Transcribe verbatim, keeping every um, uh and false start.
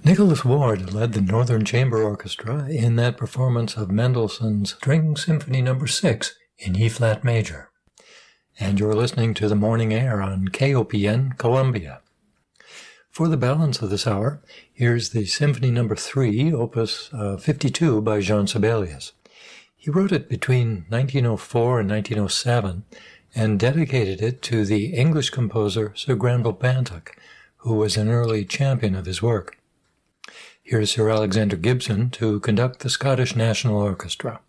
Nicholas Ward led the Northern Chamber Orchestra in that performance of Mendelssohn's String Symphony Number six in E-flat major. And you're listening to The Morning Air on K O P N Columbia. For the balance of this hour, here's the Symphony Number three, Opus uh, fifty-two by Jean Sibelius. He wrote it between nineteen oh four and nineteen oh seven and dedicated it to the English composer Sir Granville Bantock, who was an early champion of his work. Here's Sir Alexander Gibson to conduct the Scottish National Orchestra.